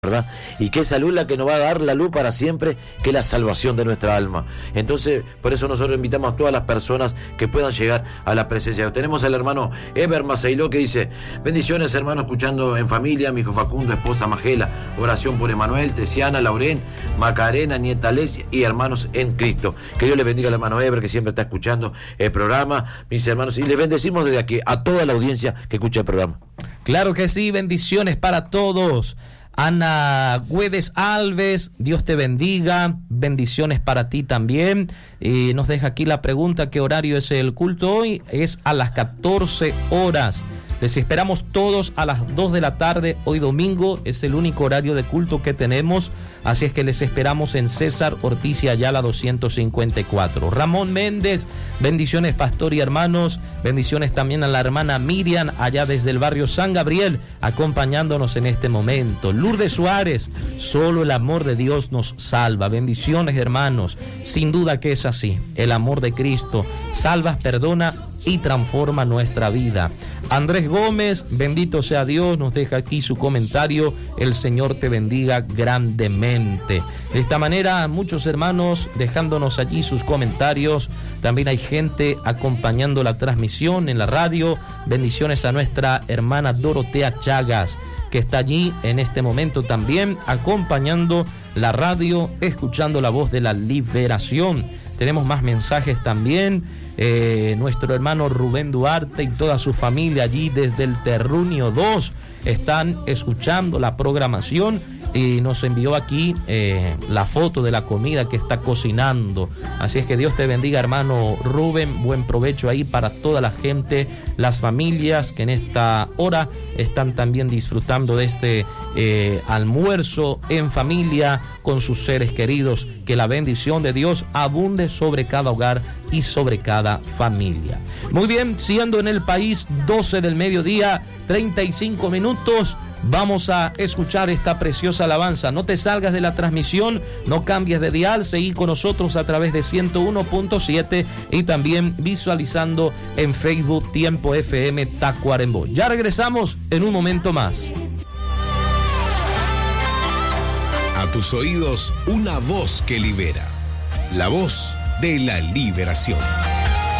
¿verdad? Y que esa luz la que nos va a dar la luz para siempre, que es la salvación de nuestra alma. Entonces, por eso nosotros invitamos a todas las personas que puedan llegar a la presencia. Tenemos al hermano Eber Maceiló que dice: bendiciones, hermano, escuchando en familia, mi hijo Facundo, esposa Magela, oración por Emanuel, Tesiana, Lauren, Macarena, nieta Lesia y hermanos en Cristo. Que Dios les bendiga al hermano Eber, que siempre está escuchando el programa, mis hermanos, y les bendecimos desde aquí a toda la audiencia que escucha el programa. Claro que sí, bendiciones para todos. Ana Güedes Alves, Dios te bendiga, bendiciones para ti también. Nos deja aquí la pregunta: ¿qué horario es el culto hoy? Es a las 14 horas. Les esperamos todos a las 2 de la tarde, hoy domingo, es el único horario de culto que tenemos, así es que les esperamos en César Ortiz y Ayala 254. Ramón Méndez, bendiciones pastor y hermanos, bendiciones también a la hermana Miriam, allá desde el barrio San Gabriel, acompañándonos en este momento. Lourdes Suárez, solo el amor de Dios nos salva, bendiciones hermanos, sin duda que es así, el amor de Cristo salva, perdona y transforma nuestra vida. Andrés Gómez, bendito sea Dios, nos deja aquí su comentario: el Señor te bendiga grandemente. De esta manera, muchos hermanos dejándonos allí sus comentarios. También hay gente acompañando la transmisión en la radio. Bendiciones a nuestra hermana Dorotea Chagas, que está allí en este momento también acompañando la radio, escuchando la voz de la liberación. Tenemos más mensajes también. Nuestro hermano Rubén Duarte y toda su familia allí desde el Terruño 2 están escuchando la programación y nos envió aquí la foto de la comida que está cocinando. Así es que Dios te bendiga, hermano Rubén, buen provecho ahí para toda la gente, las familias que en esta hora están también disfrutando de este almuerzo en familia con sus seres queridos. Que la bendición de Dios abunde sobre cada hogar y sobre cada familia. Muy bien, siendo en el país 12 del mediodía, 35 minutos, vamos a escuchar esta preciosa alabanza. No te salgas de la transmisión, no cambies de dial, seguí con nosotros a través de 101.7 y también visualizando en Facebook Tiempo FM Tacuarembó. Ya regresamos en un momento más. A tus oídos, una voz que libera, la voz de la liberación.